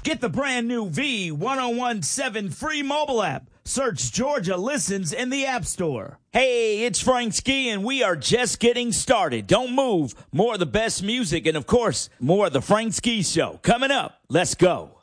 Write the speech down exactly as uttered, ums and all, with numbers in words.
Get the brand new V ten seventeen free mobile app. Search Georgia Listens in the App Store. Hey, it's Frank Ski, and we are just getting started. Don't move. More of the best music and, of course, more of the Frank Ski Show. Coming up. Let's go.